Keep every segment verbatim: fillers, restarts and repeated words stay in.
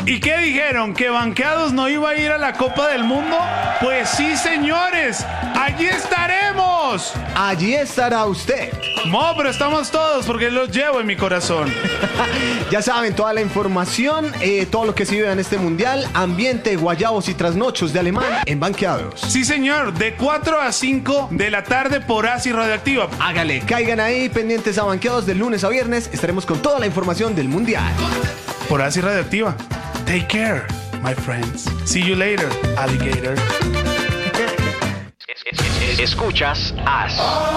¿Y qué dijeron? ¿Que Banqueados no iba a ir a la Copa del Mundo? Pues sí, señores, allí estaremos. Allí estará usted. No, pero estamos todos porque los llevo en mi corazón. Ya saben, toda la información, eh, todo lo que se vive en este mundial, ambiente, guayabos y trasnochos de alemán en Banqueados. Sí, señor, de cuatro a cinco de la tarde por Asi Radioactiva. Hágale, caigan ahí pendientes a Banqueados de lunes a viernes. Estaremos con toda la información del mundial. Por Asi Radioactiva. Take care, my friends. See you later, alligator. Escuchas As.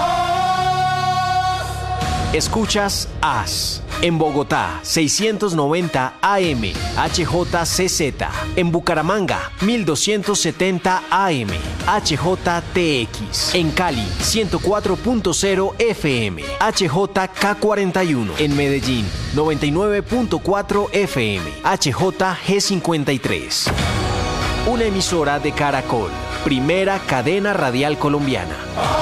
Escuchas As. En Bogotá, seiscientos noventa A M, H J C Z. En Bucaramanga, mil doscientos setenta A M, H J T X. En Cali, ciento cuatro punto cero F M, H J K cuarenta y uno. En Medellín, noventa y nueve punto cuatro F M, H J G cincuenta y tres. Una emisora de Caracol, primera cadena radial colombiana.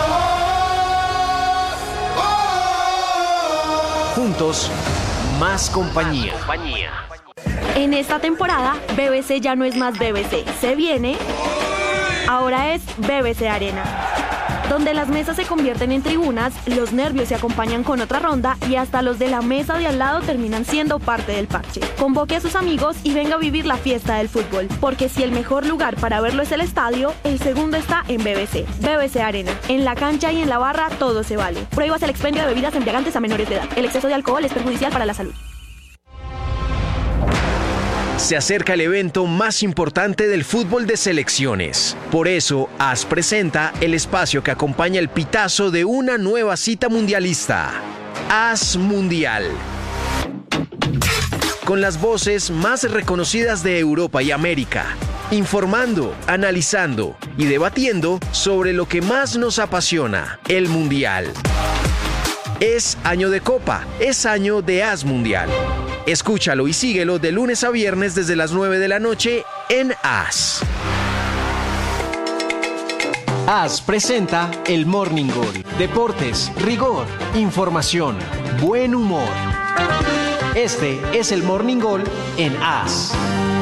Juntos, más compañía. En esta temporada, B B C ya no es más B B C. Se viene, ahora es B B C Arena, donde las mesas se convierten en tribunas, los nervios se acompañan con otra ronda y hasta los de la mesa de al lado terminan siendo parte del parche. Convoque a sus amigos y venga a vivir la fiesta del fútbol, porque si el mejor lugar para verlo es el estadio, el segundo está en B B C. B B C Arena. En la cancha y en la barra todo se vale. Prohíbas el expendio de bebidas embriagantes a menores de edad. El exceso de alcohol es perjudicial para la salud. Se acerca el evento más importante del fútbol de selecciones. Por eso, As presenta el espacio que acompaña el pitazo de una nueva cita mundialista. As Mundial. Con las voces más reconocidas de Europa y América, informando, analizando y debatiendo sobre lo que más nos apasiona, el Mundial. Es año de Copa, es año de As Mundial. Escúchalo y síguelo de lunes a viernes desde las nueve de la noche en As. As presenta el Morning Goal. Deportes, rigor, información, buen humor. Este es el Morning Goal en As.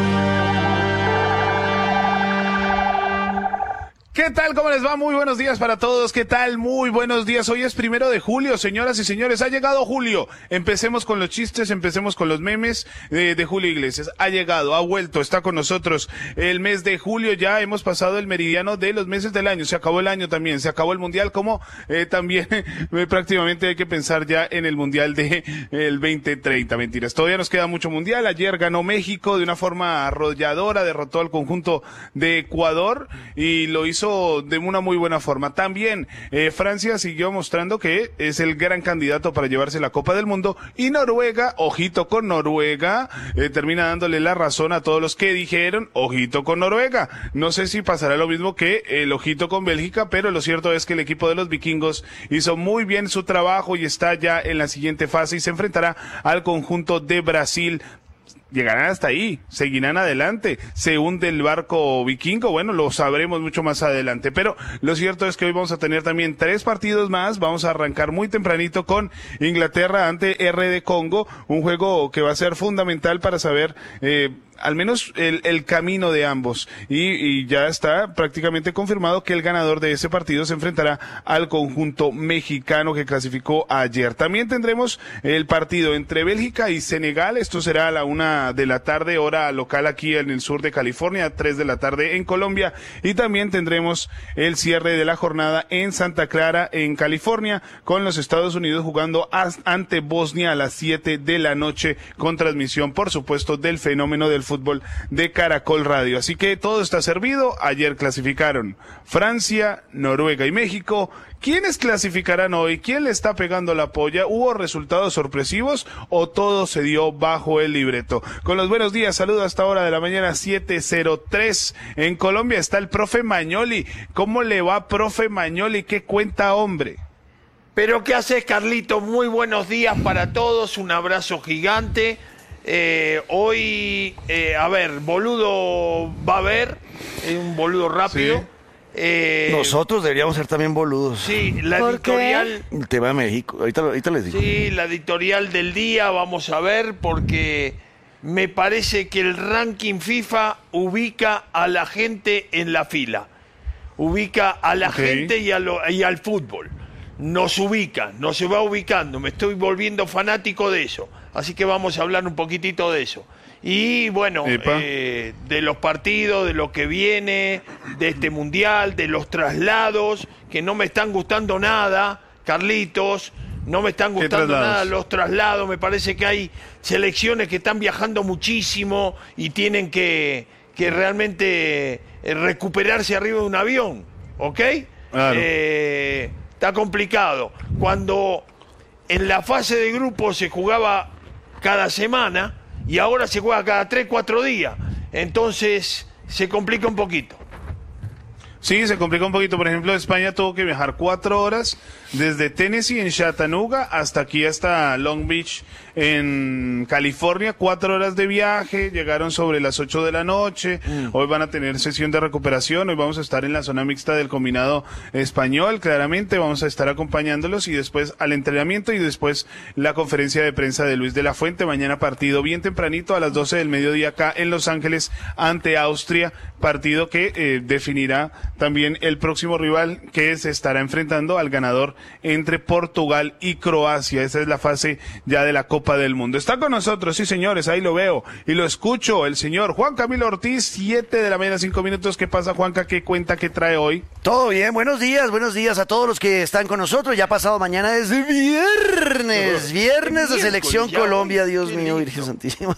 ¿Qué tal? ¿Cómo les va? Muy buenos días para todos. ¿Qué tal? Muy buenos días. Hoy es primero de julio, señoras y señores. Ha llegado julio. Empecemos con los chistes, empecemos con los memes de, de Julio Iglesias. Ha llegado, ha vuelto, está con nosotros el mes de julio. Ya hemos pasado el meridiano de los meses del año. Se acabó el año también, se acabó el mundial, como eh, también eh, prácticamente hay que pensar ya en el mundial de el veinte treinta. Mentiras, todavía nos queda mucho mundial. Ayer ganó México de una forma arrolladora, derrotó al conjunto de Ecuador y lo hizo de una muy buena forma. También eh, Francia siguió mostrando que es el gran candidato para llevarse la Copa del Mundo, y Noruega, ojito con Noruega, eh, termina dándole la razón a todos los que dijeron ojito con Noruega. No sé si pasará lo mismo que el ojito con Bélgica, pero lo cierto es que el equipo de los vikingos hizo muy bien su trabajo y está ya en la siguiente fase y se enfrentará al conjunto de Brasil. Llegarán hasta ahí, seguirán adelante, se hunde el barco vikingo, bueno, lo sabremos mucho más adelante, pero lo cierto es que hoy vamos a tener también tres partidos más. Vamos a arrancar muy tempranito con Inglaterra ante R D Congo, un juego que va a ser fundamental para saber eh, al menos el, el camino de ambos, y, y ya está prácticamente confirmado que el ganador de ese partido se enfrentará al conjunto mexicano que clasificó ayer. También tendremos el partido entre Bélgica y Senegal. Esto será a la una de la tarde, hora local aquí en el sur de California, tres de la tarde en Colombia, y también tendremos el cierre de la jornada en Santa Clara, en California, con los Estados Unidos jugando ante Bosnia a las siete de la noche, con transmisión, por supuesto, del fenómeno del fútbol de Caracol Radio. Así que todo está servido. Ayer clasificaron Francia, Noruega y México. ¿Quiénes clasificarán hoy? ¿Quién le está pegando la polla? ¿Hubo resultados sorpresivos o todo se dio bajo el libreto? Con los buenos días, saludo hasta hora de la mañana, siete cero tres. En Colombia está el profe Mañoli. ¿Cómo le va, profe Mañoli? ¿Qué cuenta, hombre? Pero ¿qué haces, Carlito? Muy buenos días para todos, un abrazo gigante. Eh, hoy, eh, a ver, boludo va a haber, eh, un boludo rápido. Sí. Eh, Nosotros deberíamos ser también boludos. Sí, la ¿Por editorial. El tema de México, ahorita, ahorita les digo. Sí, la editorial del día, vamos a ver, porque me parece que el ranking FIFA ubica a la gente en la fila. Ubica a la Okay. gente y, a lo, y al fútbol. Nos ubica, nos se va ubicando. Me estoy volviendo fanático de eso. Así que vamos a hablar un poquitito de eso. Y bueno, eh, de los partidos, de lo que viene, de este mundial, de los traslados, que no me están gustando nada, Carlitos. No me están gustando nada los traslados. Me parece que hay selecciones que están viajando muchísimo y tienen que, que realmente eh, recuperarse arriba de un avión. ¿Ok? Claro. Eh, está complicado. Cuando en la fase de grupo se jugaba cada semana y ahora se juega cada tres, cuatro días. Entonces se complica un poquito. Sí, se complica un poquito. Por ejemplo, España tuvo que viajar cuatro horas desde Tennessee en Chattanooga hasta aquí, hasta Long Beach en California. Cuatro horas de viaje, llegaron sobre las ocho de la noche. Mm. Hoy van a tener sesión de recuperación. Hoy vamos a estar en la zona mixta del combinado español. Claramente vamos a estar acompañándolos y después al entrenamiento y después la conferencia de prensa de Luis de la Fuente. Mañana partido bien tempranito a las doce del mediodía acá en Los Ángeles ante Austria. Partido que eh, definirá también el próximo rival que se estará enfrentando al ganador entre Portugal y Croacia. Esa es la fase ya de la Copa del Mundo. Está con nosotros, sí señores, ahí lo veo y lo escucho, el señor Juan Camilo Ortiz, siete de la mañana, cinco minutos. ¿Qué pasa, Juanca? ¿Qué cuenta, qué trae hoy? Todo bien, buenos días, buenos días a todos los que están con nosotros. Ya pasado mañana es viernes, viernes de Selección Colombia, Dios mío, Virgen Santísima.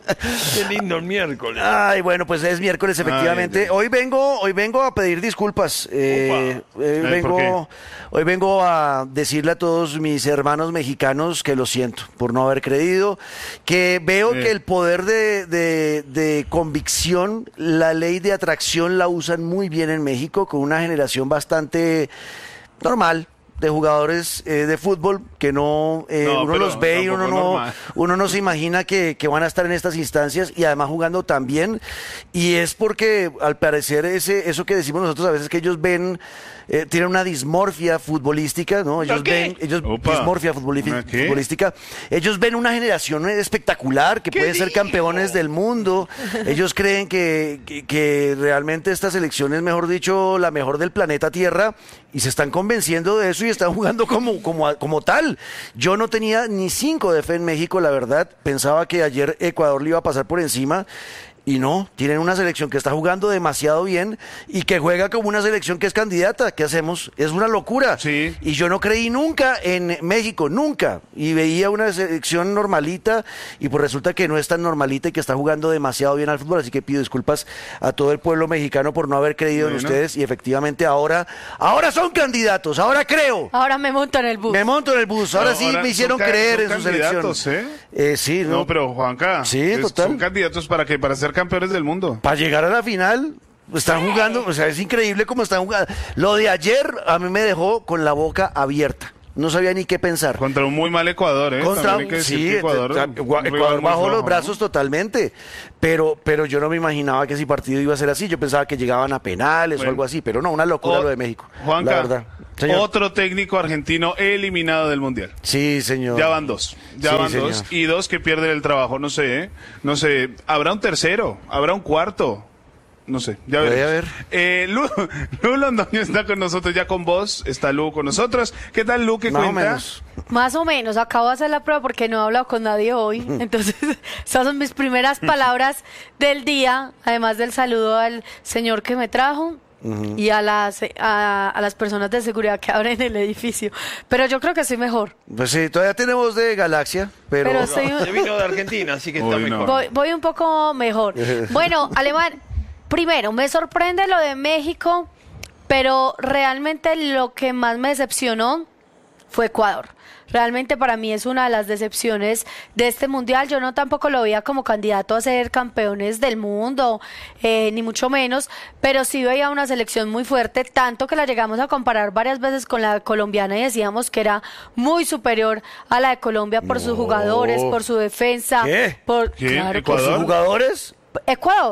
Qué lindo el miércoles. Ay, bueno, pues es miércoles efectivamente. Ay, hoy vengo, hoy vengo a pedir disculpas. Eh, eh, Ay, vengo, hoy vengo a decirle a todos mis hermanos mexicanos que lo siento por no haber creído, que veo eh. que el poder de, de, de convicción, la ley de atracción la usan muy bien en México, con una generación bastante normal de jugadores eh, de fútbol que no, eh, no uno los ve y uno no, uno no se imagina que, que van a estar en estas instancias y además jugando tan bien, y es porque al parecer ese, eso que decimos nosotros a veces, que ellos ven, eh, tienen una dismorfia futbolística, ¿no? Ellos ven, ellos, dismorfia futbolística, ellos ven una generación espectacular que puede ser campeones del mundo. Ellos creen que, que, que realmente esta selección es, mejor dicho, la mejor del planeta Tierra, y se están convenciendo de eso y están jugando como, como, como tal. Yo no tenía ni cinco de fe en México, la verdad. Pensaba que ayer Ecuador le iba a pasar por encima. Y no, tienen una selección que está jugando demasiado bien y que juega como una selección que es candidata. ¿Qué hacemos? Es una locura. Sí. Y yo no creí nunca en México, nunca. Y veía una selección normalita y pues resulta que no es tan normalita y que está jugando demasiado bien al fútbol. Así que pido disculpas a todo el pueblo mexicano por no haber creído bueno. en ustedes. Y efectivamente ahora, ahora son candidatos, ahora creo. Ahora me monto en el bus. Me monto en el bus. Ahora no, sí ahora me hicieron creer en su selección. ¿eh? Eh, sí, ¿no? no, pero Juanca, sí, es, total. son candidatos para que para ser campeones del mundo. Para llegar a la final, están jugando, o sea, es increíble cómo están jugando. Lo de ayer a mí me dejó con la boca abierta. No sabía ni qué pensar. Contra un muy mal Ecuador, ¿eh? Contra, hay que decir sí, que Ecuador, Ecuador, Ecuador bajó los brazos ¿no? totalmente. Pero, pero yo no me imaginaba que ese partido iba a ser así. Yo pensaba que llegaban a penales bueno. o algo así. Pero no, una locura o, lo de México. Juanca, la verdad. Señor. Otro técnico argentino eliminado del Mundial. Sí, señor. Ya van dos. Ya sí, van señor. dos. Y dos que pierden el trabajo. No sé, ¿eh? No sé. ¿Habrá un tercero? ¿Habrá un cuarto? No sé, ya veremos. Ver. Eh, Lu, Lu Londoño está con nosotros, ya con vos, está Lu con nosotros. ¿Qué tal, Lu? ¿Qué Más cuenta? o menos. Más o menos, acabo de hacer la prueba porque no he hablado con nadie hoy, entonces esas son mis primeras palabras del día, además del saludo al señor que me trajo. Uh-huh. Y a las a, a las personas de seguridad que abren el edificio. Pero yo creo que soy mejor. Pues sí, todavía tenemos de Galaxia, pero... pero no, soy... se vino de Argentina, así que está Uy, mejor. No. Voy, voy un poco mejor. Bueno, Alemán, primero, me sorprende lo de México, pero realmente lo que más me decepcionó fue Ecuador. Realmente para mí es una de las decepciones de este mundial. Yo no tampoco lo veía como candidato a ser campeones del mundo, eh, ni mucho menos, pero sí veía una selección muy fuerte, tanto que la llegamos a comparar varias veces con la colombiana y decíamos que era muy superior a la de Colombia por no. sus jugadores, por su defensa. ¿Qué? Por, ¿Qué? claro, ¿Ecuador? ¿Por sus jugadores? Ecuador.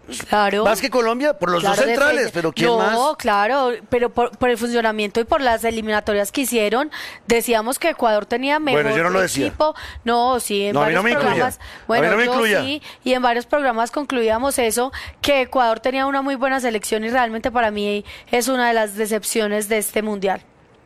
Claro. Más que Colombia, por los Claro, dos centrales, defensa. pero ¿quién no, más? No, claro, pero por, por el funcionamiento y por las eliminatorias que hicieron, decíamos que Ecuador tenía mejor Bueno, yo no lo decía. equipo. No, sí, en No, a mí varios no me incluya. programas. A mí Bueno, no me yo incluya. sí, y en varios programas concluíamos eso, que Ecuador tenía una muy buena selección y realmente para mí es una de las decepciones de este mundial.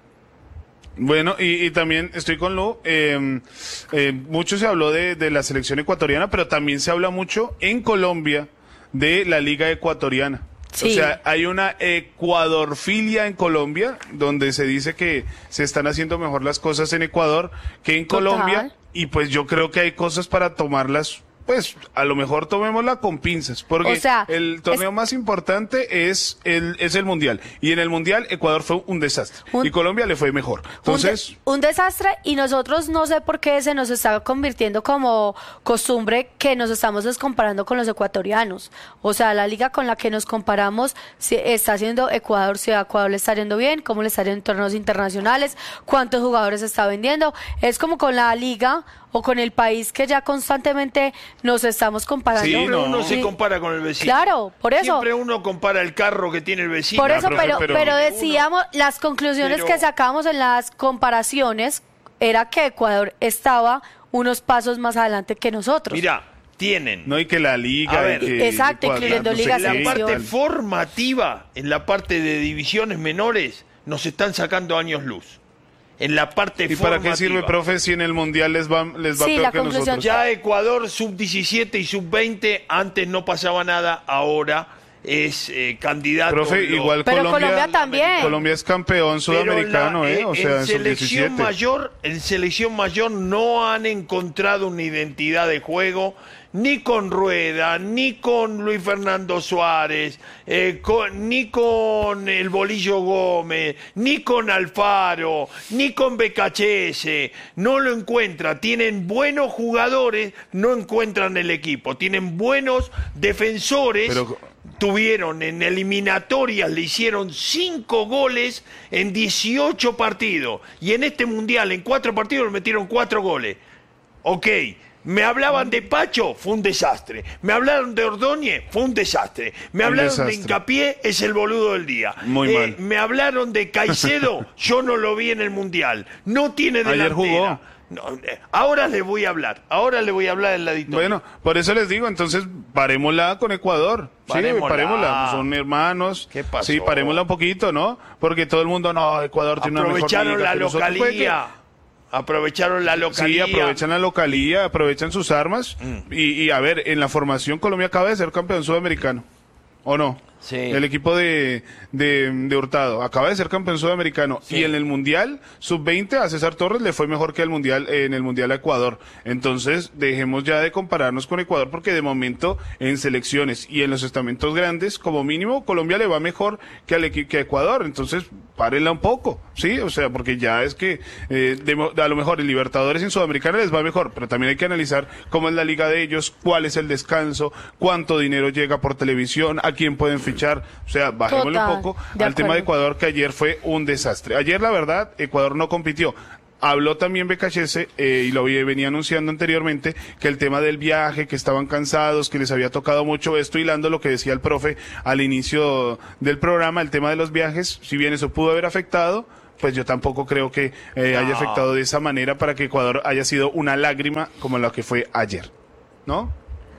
Bueno, y, y también estoy con Lu. Eh, eh, mucho se habló de, de la selección ecuatoriana, pero también se habla mucho en Colombia de la Liga Ecuatoriana. Sí. O sea, hay una ecuadorfilia en Colombia, donde se dice que se están haciendo mejor las cosas en Ecuador que en Total. Colombia, y pues yo creo que hay cosas para tomarlas. Pues a lo mejor tomémosla con pinzas, porque O sea, el torneo es- más importante es el, es el Mundial. Y en el Mundial Ecuador fue un desastre. Un- y Colombia le fue mejor. Entonces, un, de- un desastre, y nosotros no sé por qué se nos está convirtiendo como costumbre que nos estamos descomparando con los ecuatorianos. O sea, la liga con la que nos comparamos si está haciendo Ecuador, si a Ecuador le está yendo bien, cómo le está yendo en torneos internacionales, cuántos jugadores está vendiendo. Es como con la liga o con el país que ya constantemente nos estamos comparando. Sí, Siempre no. uno se Sí. compara con el vecino. Claro, por eso. Siempre uno compara el carro que tiene el vecino. Por eso, profe, pero, pero- pero decíamos, las conclusiones Pero- que sacamos en las comparaciones era que Ecuador estaba unos pasos más adelante que nosotros. Mira, tienen no, y que la liga. A ver, y que exacto, Ecuador, incluyendo no sé liga, qué, la selección. parte tal. formativa, en la parte de divisiones menores, nos están sacando años luz. En la parte ¿Y para formativa. qué sirve, profe, si en el Mundial les va, les va Sí, peor la que conclusión nosotros? Ya Ecuador sub diecisiete y sub veinte, antes no pasaba nada, ahora es eh, candidato. Profe, lo- igual Pero Colombia, Colombia también. Colombia es campeón Pero sudamericano, la- ¿eh? O sea, en en sub selección diecisiete. mayor, en selección mayor no han encontrado una identidad de juego ni con Rueda, ni con Luis Fernando Suárez, eh, con- ni con el Bolillo Gómez, ni con Alfaro, ni con Becachese. No lo encuentra. Tienen buenos jugadores, no encuentran el equipo. Tienen buenos defensores. Pero- Tuvieron en eliminatorias, le hicieron cinco goles en dieciocho partidos. Y en este mundial, en cuatro partidos, le metieron cuatro goles. Ok, me hablaban de Pacho, fue un desastre. Me hablaron de Ordóñez, fue un desastre. Me Un hablaron de desastre. Hincapié, es el boludo del día. Muy mal. Me hablaron de Caicedo, yo no lo vi en el mundial. No tiene Ayer delantera. jugó. No, eh, ahora le voy a hablar, ahora le voy a hablar en la editorial. Bueno, por eso les digo, entonces parémosla con Ecuador. Sí, Parémosla. parémosla. Son hermanos. ¿Qué pasó? Sí, parémosla un poquito, ¿no? Porque todo el mundo, no, Ecuador tiene una mejor Aprovecharon liga la que nosotros. Puede que- localía. Aprovecharon la Sí, localía. aprovechan la localía, aprovechan sus armas. Mm. Y, y a ver, en la formación Colombia acaba de ser campeón sudamericano. ¿O no? Sí. El equipo de, de, de Hurtado acaba de ser campeón sudamericano. Sí. Y en el Mundial sub veinte a César Torres le fue mejor que el mundial, eh, en el Mundial a Ecuador. Entonces, dejemos ya de compararnos con Ecuador, porque de momento en selecciones y en los estamentos grandes, como mínimo, Colombia le va mejor que al equi- que a Ecuador. Entonces, párenla un poco, ¿sí? O sea, porque ya es que eh, de mo- a lo mejor el Libertadores en Sudamericana les va mejor, pero también hay que analizar cómo es la liga de ellos, cuál es el descanso, cuánto dinero llega por televisión, a quién pueden fichar. O sea, bajémosle Total, un poco de al tema de acuerdo. Ecuador, que ayer fue un desastre. Ayer, la verdad, Ecuador no compitió. Habló también Becachese, eh, y lo vi- venía anunciando anteriormente, que el tema del viaje, que estaban cansados, que les había tocado mucho esto, hilando lo que decía el profe al inicio del programa, el tema de los viajes, si bien eso pudo haber afectado, pues yo tampoco creo que eh, haya afectado de esa manera para que Ecuador haya sido una lágrima como la que fue ayer, ¿no?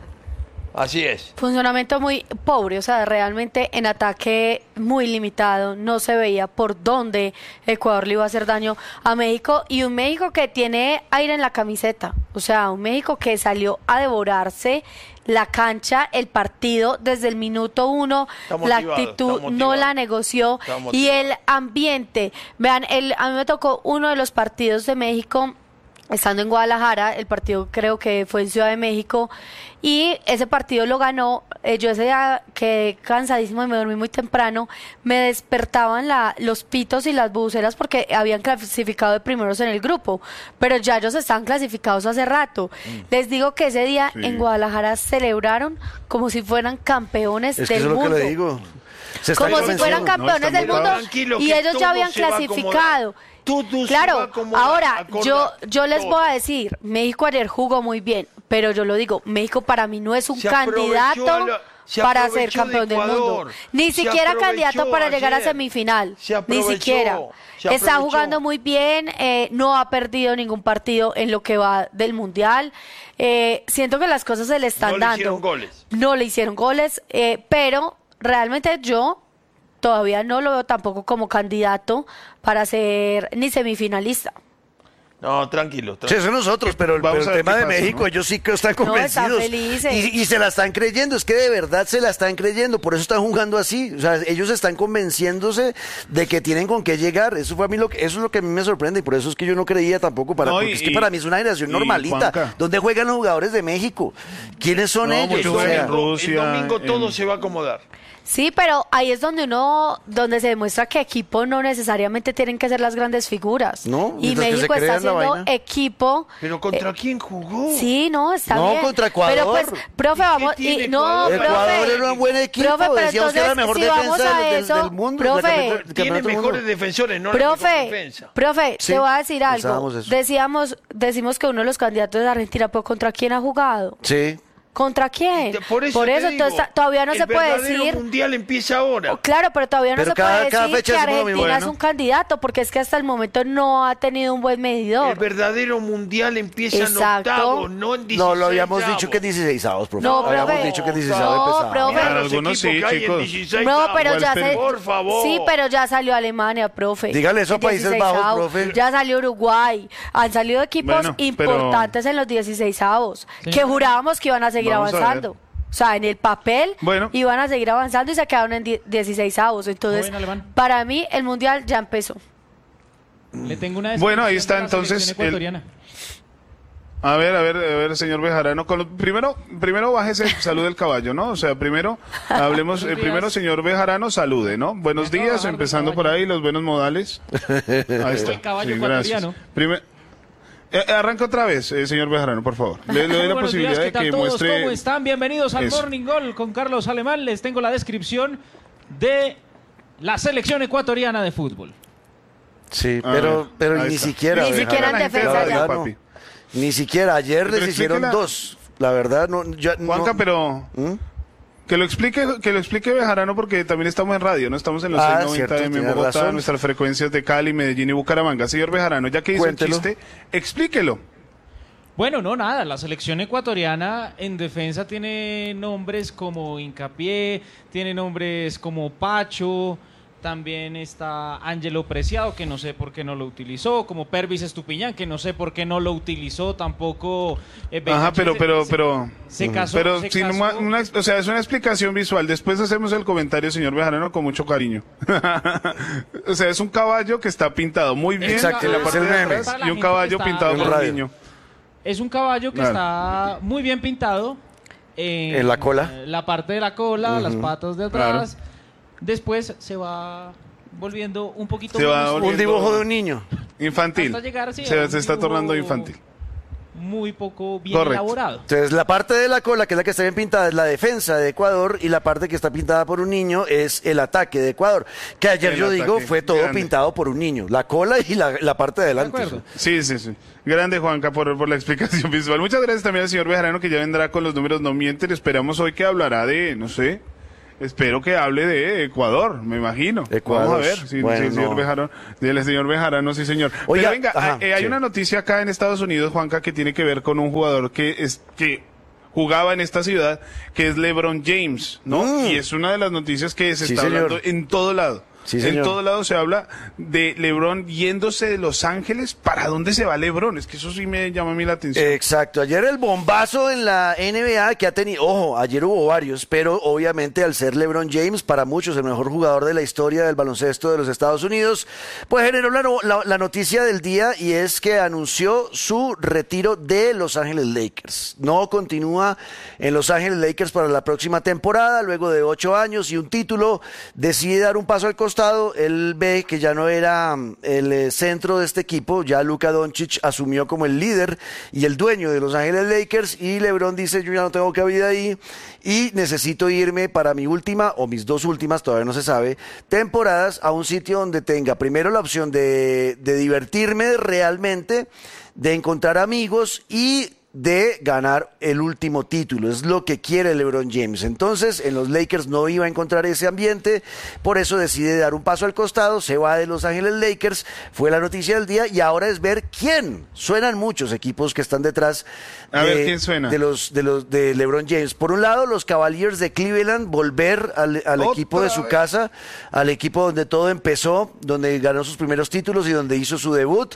Así es. Funcionamiento muy pobre, o sea, realmente en ataque muy limitado, no se veía por dónde Ecuador le iba a hacer daño a México, y un México que tiene aire en la camiseta, o sea, un México que salió a devorarse la cancha, el partido desde el minuto uno, Está la motivado, actitud está no motivado. la negoció, Está y motivado. el ambiente, vean, el, a mí me tocó uno de los partidos de México estando en Guadalajara, el partido creo que fue en Ciudad de México, y ese partido lo ganó, eh, yo ese día quedé cansadísimo y me dormí muy temprano, me despertaban la, los pitos y las buceras porque habían clasificado de primeros en el grupo, pero ya ellos estaban clasificados hace rato. Les digo que ese día Sí. en Guadalajara celebraron como si fueran campeones Es que del eso es lo mundo. que le digo. Se está Como si convenciendo. fueran campeones No, del está mundo, muy tranquilo, y que ellos todo ya habían se va a acomodar. clasificado. Todo se va a Claro, acomodar, ahora acordar, yo yo les voy a todo. decir, México ayer jugó muy bien, pero yo lo digo, México para mí no es un Se aprovechó candidato a lo- Se para ser aprovechó campeón de del mundo. Ecuador. Ni Se siquiera aprovechó candidato para llegar a ayer. semifinal. Se Ni aprovechó, siquiera. se Está aprovechó. jugando muy bien, eh, no ha perdido ningún partido en lo que va del Mundial. Eh, siento que las cosas se le están No le dando. hicieron goles. No le hicieron goles, eh, pero realmente yo todavía no lo veo tampoco como candidato para ser ni semifinalista. No, tranquilo. Sí, tranquilo. eso nosotros, pero, Vamos pero a el ver tema qué de pasa, México, ¿no? ellos sí que están No, están convencidos. felices. y, y se la están creyendo, es que de verdad se la están creyendo, por eso están jugando así. O sea, ellos están convenciéndose de que tienen con qué llegar. Eso fue a mí lo que, eso es lo que a mí me sorprende, y por eso es que yo no creía tampoco para, No, porque y- es que para mí es una generación y, normalita. Juanca. ¿Dónde juegan los jugadores de México? ¿Quiénes son No, ellos? muchos O juegan sea, en Rusia, El domingo todo en- se va a acomodar. Sí, pero ahí es donde uno, donde se demuestra que equipo no necesariamente tienen que ser las grandes figuras. No, y mientras que México se está crean la haciendo vaina. equipo. ¿Pero contra eh, quién jugó? Sí, no, está No, bien. contra Ecuador. Pero pues, profe, ¿Y qué vamos, tiene y, no, Ecuador? Ecuador profe. era un buen equipo, Profe, pero decíamos que era la mejor entonces, si vamos defensa a del, del- eso, del mundo. del profe, campeonato- del Tiene campeonato del mejores mundo. defensores, no la mejor Profe, defensa. profe, Sí, te voy a decir algo. pensábamos eso. Decíamos, decimos que uno de los candidatos de Argentina, pero ¿contra quién ha jugado? Sí. ¿Contra quién? Te- Por eso, te entonces digo, ta- todavía no el se puede verdadero decir. mundial empieza ahora. Claro, pero todavía no Pero se cada- puede cada decir fecha que decimos lo mismo. Argentina es Bueno. un candidato, porque es que hasta el momento no ha tenido un buen El medidor. verdadero mundial empieza Exacto. en octavos, no en dieciséis. No, lo habíamos avos. dicho que en dieciséis avos, profe. No, habíamos profe. dicho que en dieciséis No, avos empezaba. profe. Mira los Algunos equipos sí, que hay en chicos. dieciséis No, avos. pero Igual, ya pero- se, Por favor. sí, pero ya salió Alemania, profe. Dígale eso a En Países dieciséis Bajos, avos. profe. Ya salió Uruguay. Han salido equipos Bueno, pero- importantes en los dieciséis avos que jurábamos que iban a seguir Vamos a ver. avanzando. O sea, en el papel Bueno. iban a seguir avanzando y se quedaron en die- dieciséis avos. Entonces, Joven alemán. para mí, el mundial ya empezó. Le tengo una Bueno, ahí está, descripción de la entonces, selección ecuatoriana. A ver, a ver, a ver, señor Bejarano. Con lo- primero, primero bájese, salude el caballo, ¿no? O sea, primero hablemos, eh, Buenos primero, días. señor Bejarano, salude, ¿no? Buenos Me acabo de días, bajar del empezando por caballo. ahí, los buenos modales. Ahí está. El caballo Sí, gracias. ecuatoriano. Primer- eh, arranca otra vez, eh, señor Bejarano, por favor. Le, le doy la Buenos posibilidad días, ¿qué de tal que todos? muestre. ¿Cómo están? Bienvenidos al Eso. Morning Goal con Carlos Alemán. Les tengo la descripción de la selección ecuatoriana de fútbol. Sí, A pero, ver, pero ahí ni está. siquiera. Ni Bejarano. siquiera en La gente defensa la ya. odia, No, papi. Ni siquiera. Ayer Pero les hicieron explíquela. dos. La verdad, no. yo- no- Juanca, pero ¿Mm? que lo explique, que lo explique Bejarano, porque también estamos en radio, ¿no? Estamos en los Ah, seiscientos noventa cierto, M en tiene Bogotá, razón. nuestras frecuencias de Cali, Medellín y Bucaramanga. Señor Bejarano, ya que hizo Cuéntelo. el chiste, explíquelo. Bueno, no, nada. La selección ecuatoriana en defensa tiene nombres como Hincapié, tiene nombres como Pacho, también está Ángelo Preciado, que no sé por qué no lo utilizó, como Pervis Estupiñán, que no sé por qué no lo utilizó tampoco. eh, Ajá, Benjamín, pero, se- pero, se- pero... Se casó, Pero se sin casó- una, una- o sea, es una explicación visual. Después hacemos el comentario, señor Bejarano, con mucho cariño. O sea, es un caballo que está pintado muy bien Exacto, en la es parte el de meme. atrás Para la y un gente caballo que está pintado en por un radio. niño. Es un caballo que Claro. está muy bien pintado. En, En la cola. La parte de la cola, las patas de Claro. atrás. Después se va volviendo un poquito Se va menos- volviendo- Un dibujo de un niño. Infantil. hasta llegar, sí, se, a un se está dibujo tornando infantil. Muy poco bien Correcto. elaborado. Entonces, la parte de la cola, que es la que está bien pintada, es la defensa de Ecuador, y la parte que está pintada por un niño es el ataque de Ecuador. Que ayer El yo digo ataque, fue todo grande. pintado por un niño. La cola y la, la parte de ¿De adelante. acuerdo? Sí, sí, sí. Grande Juanca por, por la explicación visual. Muchas gracias también al señor Bejarano, que ya vendrá con los números no mienten. Esperamos hoy que hablará de, no sé, espero que hable de Ecuador, me imagino. Ecuador. Vamos a ver. Sí, Bueno, sí, el señor no. Bejarano, el señor Bejarano, sí, señor. Oiga, Pero venga, ajá, eh, hay sí. una noticia acá en Estados Unidos, Juanca, que tiene que ver con un jugador que es que jugaba en esta ciudad, que es LeBron James, ¿no? Mm. Y es una de las noticias que se Sí, está señor. hablando en todo lado. Sí, en señor. todo lado se habla de LeBron yéndose de Los Ángeles. ¿Para dónde se va LeBron? Es que eso sí me llama a mí la atención. Exacto, ayer el bombazo en la N B A que ha tenido, ojo, ayer hubo varios, pero obviamente al ser LeBron James, para muchos el mejor jugador de la historia del baloncesto de los Estados Unidos, pues generó la, no- la- la noticia del día, y es que anunció su retiro de Los Ángeles Lakers. No continúa en Los Ángeles Lakers para la próxima temporada, luego de ocho años y un título, decide dar un paso al costado. Él ve que ya no era mm, el eh, centro de este equipo, ya Luka Doncic asumió como el líder y el dueño de Los Ángeles Lakers, y LeBron dice: yo ya no tengo cabida ahí y necesito irme para mi última o mis dos últimas, todavía no se sabe, temporadas a un sitio donde tenga primero la opción de, de divertirme realmente, de encontrar amigos y de ganar el último título. Es lo que quiere LeBron James. Entonces, en los Lakers no iba a encontrar ese ambiente, por eso decide dar un paso al costado, se va de Los Ángeles Lakers, fue la noticia del día, y ahora es ver quién. Suenan muchos equipos que están detrás a de, ver, ¿quién suena? de los de los de LeBron James. Por un lado, los Cavaliers de Cleveland, volver al, al equipo de su vez? casa, al equipo donde todo empezó, donde ganó sus primeros títulos y donde hizo su debut.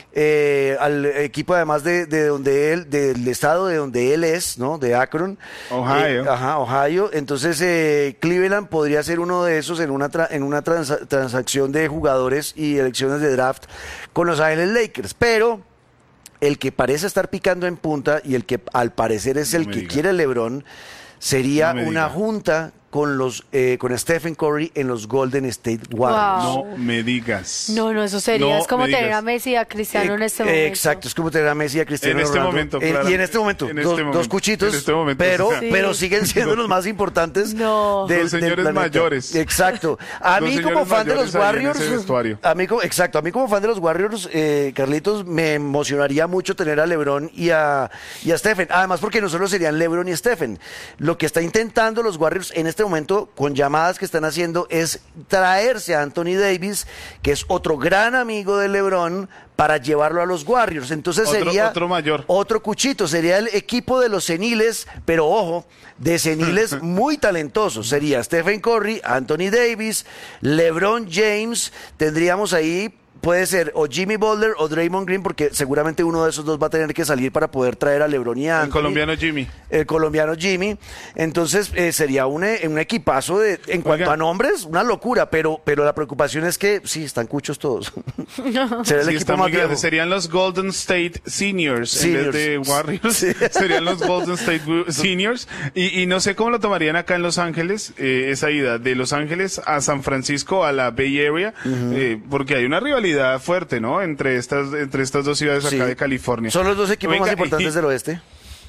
Eh, al equipo además de, de donde él, del estado de donde él es, ¿no? De Akron, Ohio. Eh, ajá, Ohio. Entonces eh, Cleveland podría ser uno de esos en una tra- en una transa- transacción de jugadores y elecciones de draft con Los Ángeles Lakers, pero el que parece estar picando en punta y el que al parecer es el No me que diga. quiere LeBron sería No me una diga. junta con los eh, con Stephen Curry en los Golden State Warriors. Wow. No me digas. No, no, eso sería. No es como me tener digas. a Messi y a Cristiano en este Eh, momento. Exacto, es como tener a Messi y a Cristiano En este Ronaldo. momento, Eh, claro. y en este momento, En dos, este dos momento. cuchitos, En este momento, pero, sí. pero siguen siendo los más importantes No. del, Los del señores planeta. mayores. Exacto. A Los mí como señores fan de los mayores ahí en ese Warriors, vestuario. a mí como, exacto, a mí como fan de los Warriors, eh, Carlitos, me emocionaría mucho tener a LeBron y a, y a Stephen. Además porque no solo serían LeBron y Stephen. Lo que está intentando los Warriors en este momento, con llamadas que están haciendo, es traerse a Anthony Davis, que es otro gran amigo de LeBron, para llevarlo a los Warriors. Entonces Otro- sería otro mayor. otro cuchito, sería el equipo de los seniles, pero ojo, de seniles muy talentosos. Sería Stephen Curry, Anthony Davis, LeBron James, tendríamos ahí, puede ser o Jimmy Butler o Draymond Green, porque seguramente uno de esos dos va a tener que salir para poder traer a LeBron y a El Anthony. colombiano Jimmy. El colombiano Jimmy. Entonces eh, sería un, eh, un equipazo de, en cuanto Oiga. a nombres, una locura, pero, pero la preocupación es que sí, están cuchos todos. Será el Sí, equipo está más muy grande. viejo. Serían los Golden State Seniors, Seniors. en vez de Warriors. Sí. Serían los Golden State Wu- Seniors. Y, y no sé cómo lo tomarían acá en Los Ángeles, eh, esa ida de Los Ángeles a San Francisco, a la Bay Area, eh, porque hay una rivalidad fuerte, ¿no? Entre estas, entre estas dos ciudades acá Sí. de California. Son los dos equipos Venga, más importantes y- del oeste.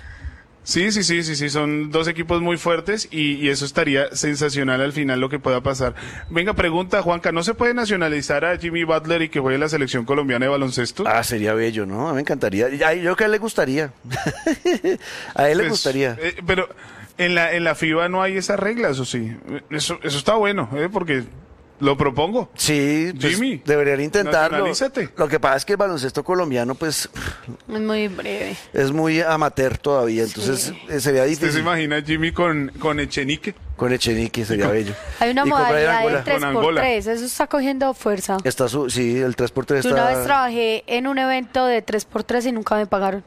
Sí, sí, sí, sí, sí, son dos equipos muy fuertes y, y eso estaría sensacional al final lo que pueda pasar. Venga, pregunta, Juanca, ¿no se puede nacionalizar a Jimmy Butler y que juegue la selección colombiana de baloncesto? Ah, sería bello, ¿no? A mí me encantaría. A- Yo creo que a él le gustaría. A él le Pues, gustaría. eh, pero en la, en la FIBA no hay esas reglas, ¿o sí? Eso, eso está bueno, ¿eh? Porque lo propongo. Sí, pues, Jimmy, deberían intentarlo. nacionalízate. Lo que pasa es que el baloncesto colombiano, pues, Es muy breve. es muy amateur todavía, entonces eh, sería ¿Usted se difícil. imagina a Jimmy con, con Echenique? Con Echenique sería bello. Hay una Y con Brian modalidad Angola. de tres Con por Angola. tres. Eso está cogiendo fuerza. Está su, sí, el tres por tres Yo una vez está... trabajé en un evento de tres por tres y nunca me pagaron.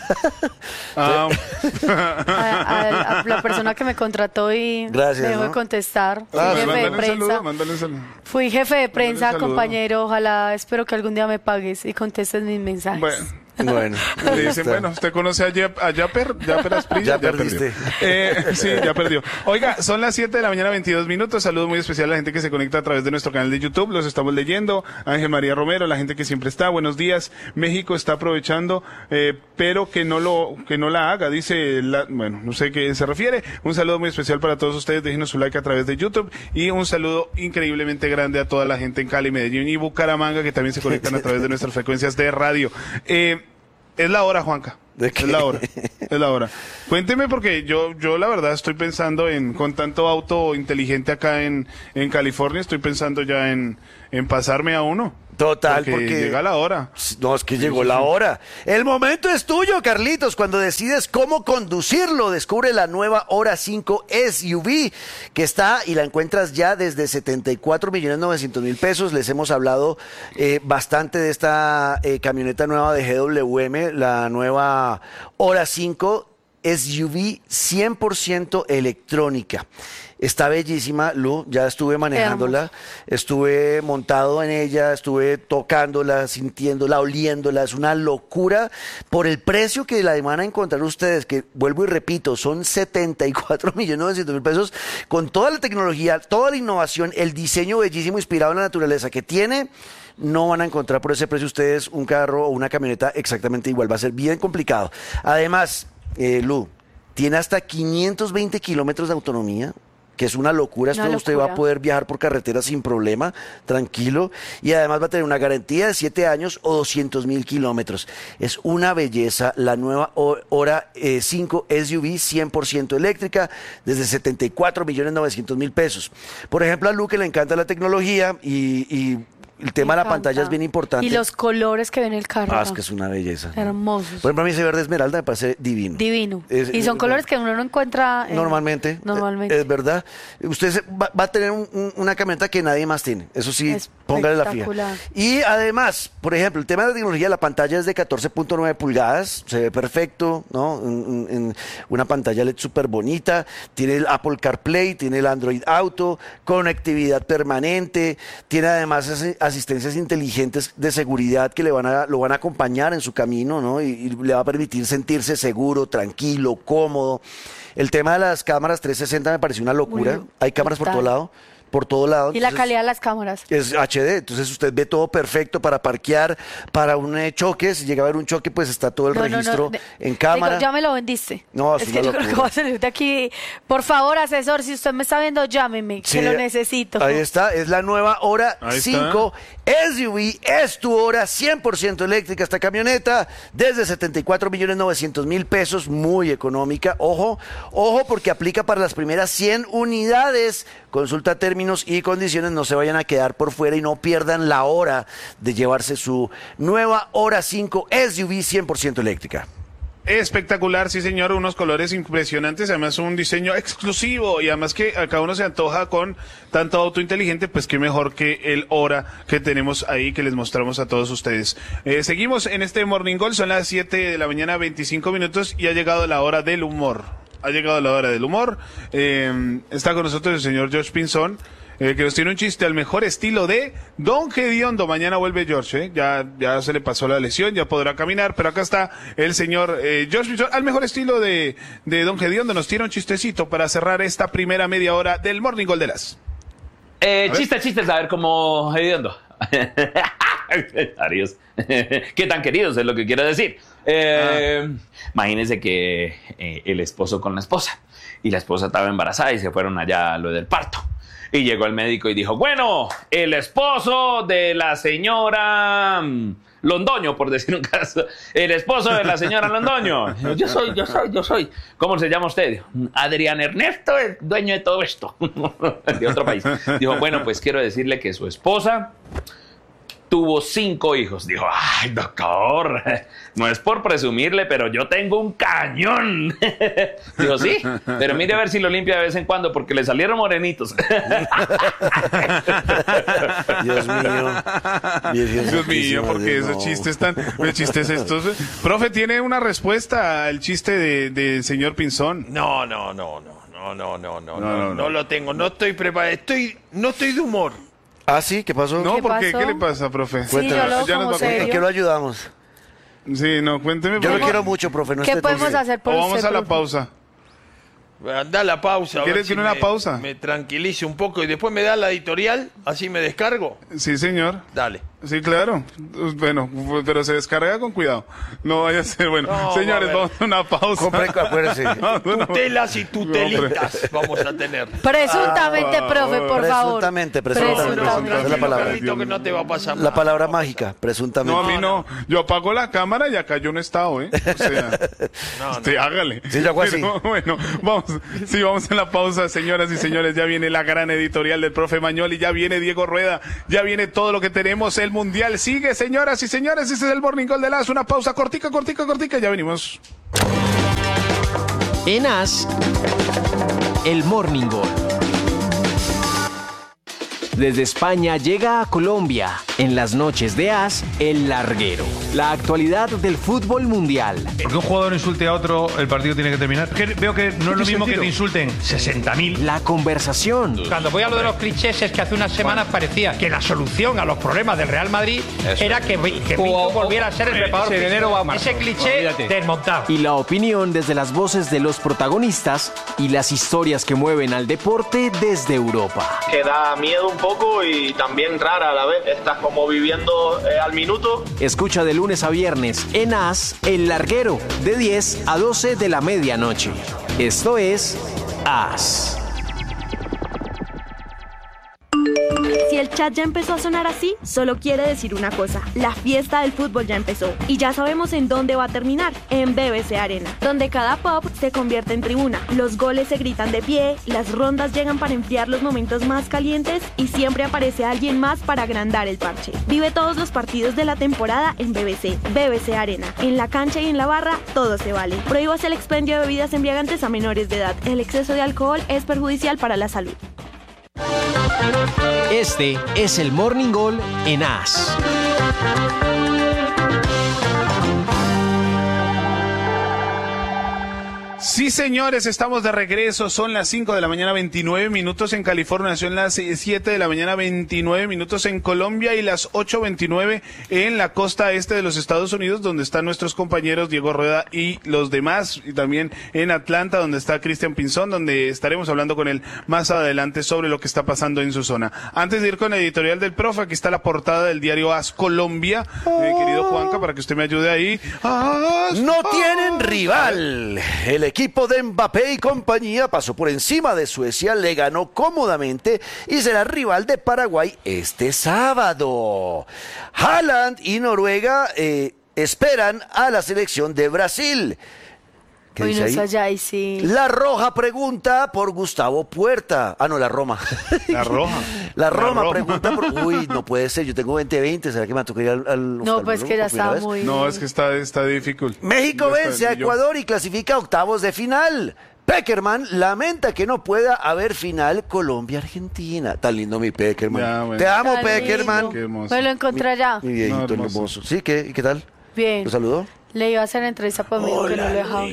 Ah, A, a- a la persona que me contrató y Gracias, me dejó ¿no? de contestar. Fui Ah, jefe de mándale un prensa. saludo, mándale un saludo. Fui jefe de prensa, saludo. compañero. Ojalá, espero que algún día me pagues y contestes mis mensajes. Bueno. Bueno, Le ahí dicen, está. bueno, ¿usted conoce a, Yap, a Yapper? Yapper Asprilla, Ya perdiste. perdió. Eh, sí, ya perdió. Oiga, son las siete de la mañana, veintidós minutos. Saludo muy especial a la gente que se conecta a través de nuestro canal de YouTube. Los estamos leyendo. Ángel María Romero, la gente que siempre está. Buenos días. México está aprovechando, eh, pero que no lo que no la haga, dice, la, bueno, no sé qué se refiere. Un saludo muy especial para todos ustedes. Déjenos su like a través de YouTube. Y un saludo increíblemente grande a toda la gente en Cali, Medellín y Bucaramanga que también se conectan a través de nuestras frecuencias de radio. Eh, Es la hora, Juanca. ¿De qué? Es la hora. Es la hora. Cuénteme porque yo, yo la verdad estoy pensando en, con tanto auto inteligente acá en, en California, estoy pensando ya en, en pasarme a uno. Total, porque, porque llega la hora. No, es que llegó la hora. El momento es tuyo, Carlitos, cuando decides cómo conducirlo. Descubre la nueva Hora cinco S U V, que está y la encuentras ya desde setenta y cuatro millones novecientos mil pesos. Les hemos hablado eh, bastante de esta eh, camioneta nueva de G W M, la nueva Hora cinco S U V cien por ciento electrónica. Está bellísima, Lu, ya estuve manejándola, estuve montado en ella, estuve tocándola, sintiéndola, oliéndola, es una locura por el precio que la van a encontrar ustedes, que vuelvo y repito, son setenta y cuatro millones novecientos mil pesos, con toda la tecnología, toda la innovación, el diseño bellísimo inspirado en la naturaleza que tiene. No van a encontrar por ese precio ustedes un carro o una camioneta exactamente igual, va a ser bien complicado. Además, eh, Lu, tiene hasta quinientos veinte kilómetros de autonomía, que es una locura. Esto Una usted va a locura. poder viajar por carretera sin problema, tranquilo, y además va a tener una garantía de siete años o doscientos mil kilómetros. Es una belleza la nueva O- Hora eh, cinco S U V cien por ciento eléctrica desde setenta y cuatro millones novecientos mil pesos. Por ejemplo, a Luque le encanta la tecnología y, y el tema Me de la pantalla encanta. es bien importante. Y los colores que ven el carro. Ah, es que es una belleza. Hermosos. Por ejemplo, a mí ese verde esmeralda me parece divino. Divino. Es- y son es- colores que uno no encuentra en- Normalmente. Normalmente. eh, Es verdad. Usted se- va, va a tener un- un- una camioneta que nadie más tiene. Eso sí, póngale la fija. Espectacular. Y además, por ejemplo, el tema de la tecnología, la pantalla es de catorce punto nueve pulgadas. Se ve perfecto, ¿no? En- en- en una pantalla L E D súper bonita. Tiene el Apple CarPlay, tiene el Android Auto, conectividad permanente. Tiene además as- asistencias inteligentes de seguridad que le van a, lo van a acompañar en su camino, ¿no? Y, y le va a permitir sentirse seguro, tranquilo, cómodo. El tema de las cámaras trescientos sesenta me pareció una locura. Muy Hay cámaras por brutal. todo lado, por todo lado. Y la entonces- calidad de las cámaras. es H D, entonces usted ve todo perfecto para parquear, para un eh, choque, si llega a haber un choque, pues está todo el No, no, no, registro de- en cámara. Digo, ya me lo vendiste. No, es es una que yo creo que locura. voy a salir de aquí. Por favor, asesor, si usted me está viendo, llámeme, Sí, que lo necesito. Ahí está, es la nueva Hora Ahí está. cinco S U V, es tu Hora, cien por ciento eléctrica esta camioneta, desde setenta y cuatro millones novecientos mil pesos, muy económica. Ojo, ojo, porque aplica para las primeras cien unidades. Consulta términos y condiciones, no se vayan a quedar por fuera y no pierdan la hora de llevarse su nueva Hora cinco S U V cien por ciento eléctrica. Espectacular, sí señor, unos colores impresionantes, además un diseño exclusivo y además que a cada uno se antoja con tanto auto inteligente, pues qué mejor que el Hora que tenemos ahí que les mostramos a todos ustedes. Eh, seguimos en este Morning Call, son las siete de la mañana, veinticinco minutos y ha llegado la hora del humor. Ha llegado la hora del humor. Eh, está con nosotros el señor George Pinzón, eh, que nos tiene un chiste al mejor estilo de Don Gediondo. Mañana vuelve George, ¿eh? ya, ya se le pasó la lesión, ya podrá caminar, pero acá está el señor eh, George Pinzón, al mejor estilo de, de Don Gediondo. Nos tiene un chistecito para cerrar esta primera media hora del Morning Call de las. Eh, ver. chistes, chistes, a ver cómo hediondo. Adiós. ¿Qué tan queridos es lo que quiero decir? Eh, Imagínense que eh, el esposo con la esposa y la esposa estaba embarazada y se fueron allá a lo del parto. Y llegó el médico y dijo, bueno, el esposo de la señora mm, Londoño, por decir un caso, el esposo de la señora Londoño. Yo soy, yo soy, yo soy. ¿Cómo se llama usted? Adrián Ernesto, el dueño de todo esto. De otro país. Dijo, bueno, pues quiero decirle que su esposa tuvo cinco hijos. Dijo, ay, doctor, no es por presumirle, pero yo tengo un cañón. Dijo, sí, pero mire a ver si lo limpia de vez en cuando, porque le salieron morenitos. Dios mío. Dios mío, porque esos chistes tan, los chistes estos. Profe, ¿tiene una respuesta al chiste de, de señor Pinzón? No, no, no, no, no, no, no, no, No, no, no, no. no lo tengo, no estoy preparado, estoy, no estoy de humor. Ah, sí, ¿qué pasó? No, ¿Qué ¿por qué? pasó? ¿Qué le pasa, profe? Sí, yo lo Ya nos como va a contar. ¿En serio. qué lo ayudamos? Sí, no, cuénteme. Yo lo porque- quiero mucho, profe. No ¿Qué esté podemos triste. hacer por O vamos usted, a la profe? pausa. Da la pausa. a ver ¿Quieres si que una me- pausa? Me tranquilice un poco y después me da la editorial, así me descargo. Sí, señor. Dale. Sí, claro. Bueno, pero se descarga con cuidado. No vaya a ser bueno. No, Señores, va a ver. vamos a una pausa. Compre, acuérdese. Vamos a una- Tutelas y tutelitas vamos a tener. Presuntamente, Ah, profe, por favor. Presuntamente, presuntamente. Presuntamente. Esa es la palabra. Carlito, que no te va a pasar La nada. palabra mágica, presuntamente. No, a mí no. Yo apago la cámara y acá yo no he estado, ¿eh? O sea, usted hágale. Sí, yo hago así. Pero, bueno, vamos. Sí, vamos en la pausa, señoras y señores. Ya viene la gran editorial del profe Mañol y ya viene Diego Rueda. Ya viene todo lo que tenemos. El Mundial sigue, señoras y señores. Ese es el Morning Call de las. Una pausa cortica, cortica, cortica. Ya venimos. En As, el Morning Call. Desde España llega a Colombia, en las noches de As, el larguero. La actualidad del fútbol mundial. Porque un jugador insulte a otro, el partido tiene que terminar. Que veo que no es lo mismo que te insulten sesenta mil. La conversación. Cuando voy a lo de los clichés es que hace unas semanas parecía que la solución a los problemas del Real Madrid era que, que Pinto volviera a ser el preparador ese físico. enero va a marzo. Ese cliché Olvídate. desmontado. Y la opinión desde las voces de los protagonistas y las historias que mueven al deporte desde Europa. Que da miedo un poco y también rara a la vez. Estás como viviendo eh, al minuto. Escucha de lunes a viernes en As, el larguero, de diez a doce de la medianoche. Esto es As. el chat ya empezó a sonar así, solo quiere decir una cosa: la fiesta del fútbol ya empezó. Y ya sabemos en dónde va a terminar, en B B C Arena, donde cada pop se convierte en tribuna, los goles se gritan de pie, las rondas llegan para enfriar los momentos más calientes y siempre aparece alguien más para agrandar el parche. Vive todos los partidos de la temporada en B B C, B B C Arena. En la cancha y en la barra, todo se vale. Prohíbas el expendio de bebidas embriagantes a menores de edad. El exceso de alcohol es perjudicial para la salud. Este es el Morning Gol en A S. Sí, señores, estamos de regreso. Son las cinco de la mañana, veintinueve minutos en California. Son las siete de la mañana, veintinueve minutos en Colombia y las ocho veintinueve en la costa este de los Estados Unidos, donde están nuestros compañeros Diego Rueda y los demás. Y también en Atlanta, donde está Cristian Pinzón, donde estaremos hablando con él más adelante sobre lo que está pasando en su zona. Antes de ir con la editorial del profe, aquí está la portada del diario A S Colombia. Eh, querido Juanca, para que usted me ayude ahí. ¡As! No tienen rival. El equipo de Mbappé y compañía pasó por encima de Suecia, le ganó cómodamente y será rival de Paraguay este sábado. Haaland y Noruega eh, esperan a la selección de Brasil. ¿Qué dice ahí? Allá y sí. La Roja pregunta por Gustavo Puerta. Ah, no, la Roma. La Roja. La Roma, La Roma. pregunta por... Uy, no puede ser, yo tengo veinte veinte, ¿será que me toca ir al, al No, pues que ya está muy... No, es que está, está difícil. México Ya está, vence a y yo- Ecuador y clasifica a octavos de final. Peckerman lamenta que no pueda haber final Colombia-Argentina. Tan lindo mi Peckerman. Ya, bueno. Te amo, Tan Peckerman. lindo. Qué hermoso. Me lo encontré allá. Mi viejito No, hermoso. hermoso. ¿Sí? ¿Qué? ¿Y qué tal? Bien. ¿Lo saludó? Le iba a hacer entrevista para mí, que no lo dejaba.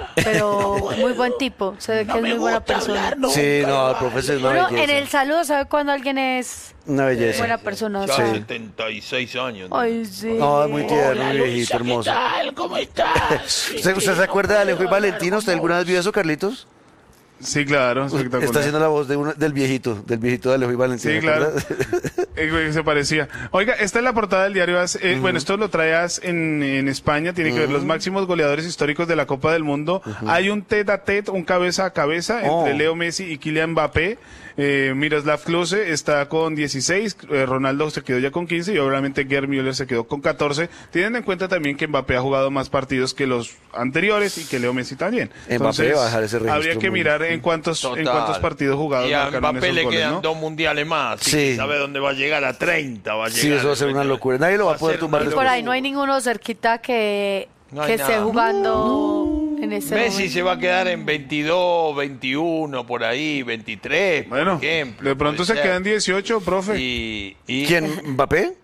Pero muy buen tipo. Se ve que es muy buena persona. Sí, no, el profesor es una Uno belleza. en el saludo sabe cuando alguien es Una belleza. buena persona. Ya sí. setenta y seis años. Ay, sí. No, es muy tierno, muy viejito, hermoso. ¿Cómo estás? ¿Usted, usted se acuerda de Alejo y Valentino? ¿Usted alguna vez vio eso, Carlitos? Sí, claro, espectacular. Está haciendo la voz de una- del viejito, del viejito de Alejo y Valentino. Sí, claro. ¿verdad? Eh, güey, se parecía. Oiga, esta es la portada del diario A S. Eh, Bueno, esto lo trae A S en, en España. Tiene que ver los máximos goleadores históricos de la Copa del Mundo. Hay un tete a tete, un cabeza a cabeza entre Oh. Leo Messi y Kylian Mbappé. Eh, Miroslav Klose está con dieciséis, eh, Ronaldo se quedó ya con quince y obviamente Gerd Müller se quedó con catorce. Tienen en cuenta también que Mbappé ha jugado más partidos que los anteriores y que Leo Messi también. Mbappé va a dejar ese registro habría que muy- mirar en cuántos, en Total. cuántos partidos jugados Y a marcaron Mbappé esos le goles, quedan ¿no? dos mundiales más. Así Sí. que sabe dónde va a llegar, a treinta va a llegar. Sí, eso va a ser una locura. Nadie lo va a poder ser tumbar una después. Por ahí no hay ninguno cerquita que, No hay que nada. esté jugando en ese Messi momento. se va a quedar en veintidós, veintiuno, por ahí, veintitrés, por Bueno, ejemplo. de pronto puede se ser. quedan dieciocho, profe. Y, y- ¿Quién? ¿Mbappé?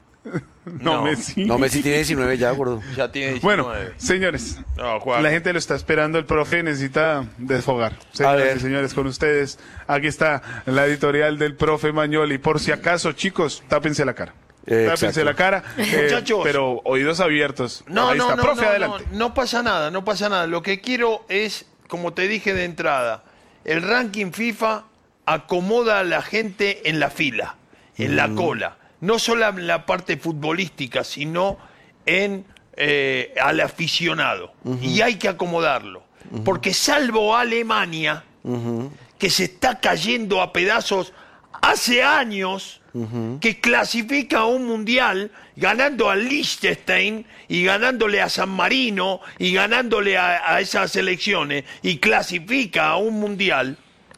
No, no. Messi. No, Messi tiene diecinueve ya, gordo. Ya tiene diecinueve. Bueno, señores, No, Juan. la gente lo está esperando, el profe necesita desfogar. Señoras ver. y señores, con ustedes, aquí está la editorial del profe Mañoli. Por si acaso, chicos, tápense la cara. Eh, tápense exacto. la cara, eh, Muchachos. pero oídos abiertos. No, Ahí no, está, no, profe, no, adelante. no, no pasa nada, no pasa nada. Lo que quiero es, como te dije de entrada, el ranking FIFA acomoda a la gente en la fila, en la cola. No solo en la parte futbolística, sino en eh, al aficionado. Y hay que acomodarlo. Porque salvo Alemania, que se está cayendo a pedazos hace años, que clasifica a un mundial ganando a Liechtenstein y ganándole a San Marino y ganándole a, a esas selecciones y clasifica a un mundial,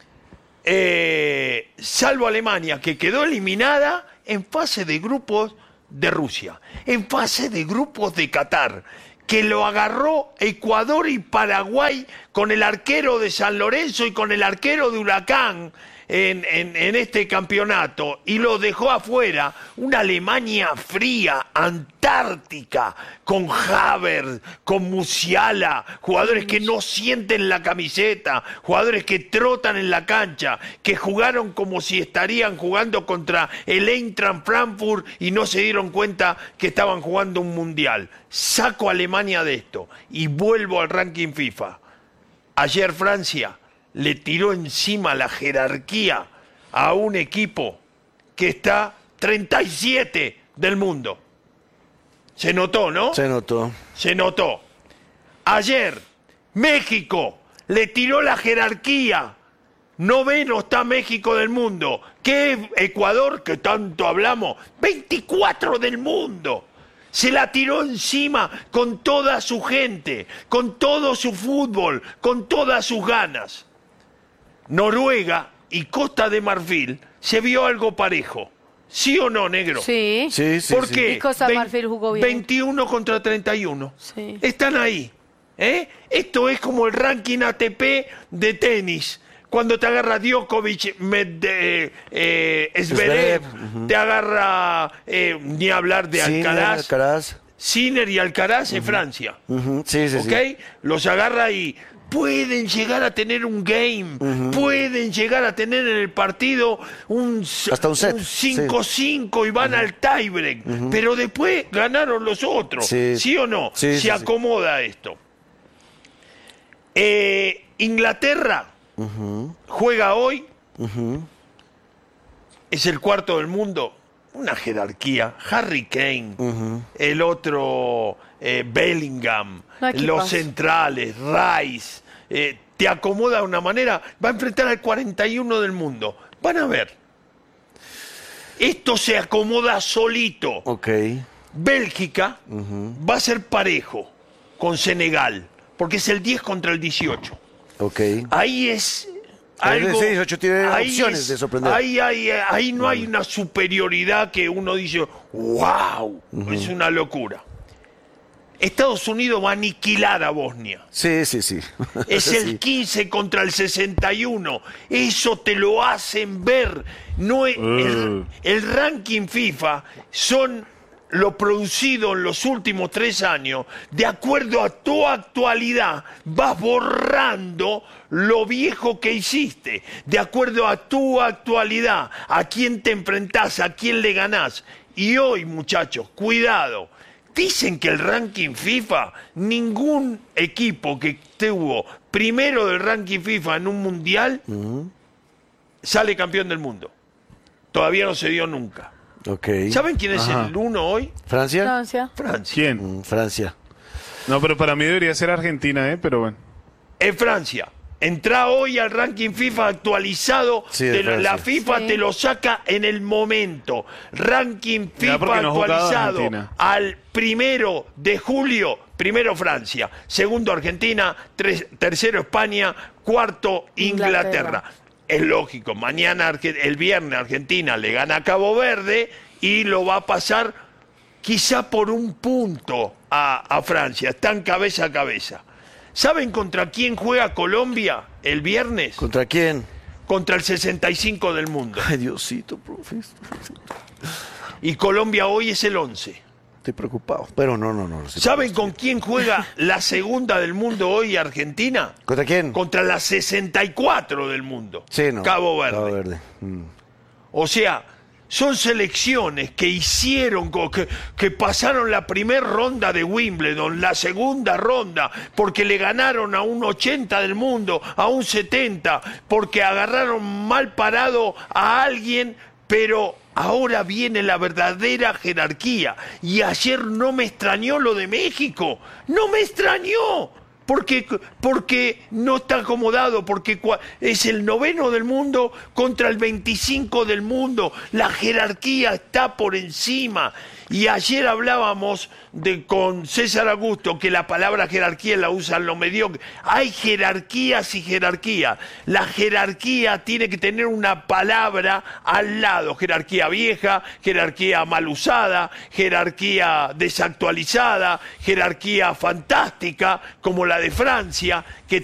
eh, salvo Alemania, que quedó eliminada en fase de grupos de Rusia, en fase de grupos de Qatar, que lo agarró Ecuador y Paraguay con el arquero de San Lorenzo y con el arquero de Huracán en, en, en este campeonato y lo dejó afuera. Una Alemania fría, antártica, con Havertz, con Musiala, jugadores que no sienten la camiseta, jugadores que trotan en la cancha, que jugaron como si estarían jugando contra el Eintracht Frankfurt y no se dieron cuenta que estaban jugando un mundial. Saco a Alemania de esto y vuelvo al ranking FIFA. Ayer Francia le tiró encima la jerarquía a un equipo que está treinta y siete del mundo. Se notó, ¿no? Se notó. Se notó. Ayer México le tiró la jerarquía Noveno está México del mundo. ¿Qué es Ecuador, que tanto hablamos? veinticuatro del mundo. Se la tiró encima con toda su gente, con todo su fútbol, con todas sus ganas. Noruega y Costa de Marfil se vio algo parejo. ¿Sí o no, negro? Sí. Sí, sí, ¿Por sí. qué? Y Costa de Marfil jugó bien. veintiuno contra treinta y uno. Sí. Están ahí. ¿eh? Esto es como el ranking A T P de tenis. Cuando te agarra Djokovic, Medvedev, eh, Zverev, uh-huh. te agarra, eh, ni hablar de Sinner, Alcaraz. Alcaraz. Sinner y Alcaraz uh-huh. en Francia. Uh-huh. Sí, sí, ¿Ok? sí. Los agarra y pueden llegar a tener un game, uh-huh. pueden llegar a tener en el partido un hasta un set, cinco cinco sí. y van uh-huh. al tiebreak, uh-huh. pero después ganaron los otros, ¿sí, ¿Sí o no? Sí, Se sí, acomoda sí. esto. Eh, Inglaterra uh-huh. juega hoy, uh-huh. es el cuarto del mundo, una jerarquía. Harry Kane, uh-huh. el otro eh, Bellingham, no, los pasa? centrales, Rice, eh, te acomoda de una manera, va a enfrentar al cuarenta y uno del mundo. Van a ver. Esto se acomoda solito. Ok. Bélgica uh-huh. va a ser parejo con Senegal, porque es el diez contra el dieciocho. Ok. Ahí es Algo, algo, el dieciocho tiene ahí opciones es, de sorprender. Ahí, ahí, ahí no hay una superioridad que uno dice, wow, uh-huh. es una locura. Estados Unidos va a aniquilar a Bosnia. Sí, sí, sí. Es el sí. quince contra el sesenta y uno. Eso te lo hacen ver. No es, Uh. el, el ranking FIFA son lo producido en los últimos tres años. De acuerdo a tu actualidad, vas borrando lo viejo que hiciste. De acuerdo a tu actualidad, a quién te enfrentás, a quién le ganás. Y hoy, muchachos, cuidado. Dicen que el ranking FIFA, ningún equipo que estuvo primero del ranking FIFA en un mundial uh-huh. sale campeón del mundo. Todavía no se dio nunca. Okay. ¿Saben quién es Ajá. el uno hoy? ¿Francia? Francia. Francia. ¿Quién? Mm, Francia. No, pero para mí debería ser Argentina, ¿eh? Pero bueno. Es Francia. Entra hoy al ranking FIFA actualizado. Sí, te lo- Francia. la FIFA Sí. te lo saca en el momento. Ranking Mira, FIFA porque no ha jugado actualizado Argentina. al primero de julio. Primero Francia, segundo Argentina, tres- tercero España, cuarto Inglaterra. Inglaterra. Es lógico, mañana, Arge- el viernes Argentina le gana a Cabo Verde y lo va a pasar quizá por un punto a, a Francia. Están cabeza a cabeza. ¿Saben contra quién juega Colombia el viernes? ¿Contra quién? Contra el sesenta y cinco del mundo. Ay, Diosito, profe. Y Colombia hoy es el once. Estoy preocupado. Pero no, no, no. no ¿Saben con quién juega la segunda del mundo hoy Argentina? ¿Contra quién? Contra la sesenta y cuatro del mundo. Sí, no. Cabo Verde. Cabo Verde. Mm. O sea, son selecciones que hicieron, co- que, que pasaron la primera ronda de Wimbledon, la segunda ronda, porque le ganaron a un ochenta del mundo, a un setenta, porque agarraron mal parado a alguien, pero ahora viene la verdadera jerarquía. Y ayer no me extrañó lo de México, no me extrañó. Porque, porque no está acomodado, porque cua- es el noveno del mundo contra el veinticinco del mundo. La jerarquía está por encima. Y ayer hablábamos de, con César Augusto que la palabra jerarquía la usan los mediocres. Hay jerarquías y jerarquías. La jerarquía tiene que tener una palabra al lado. Jerarquía vieja, jerarquía mal usada, jerarquía desactualizada, jerarquía fantástica, como la de Francia, que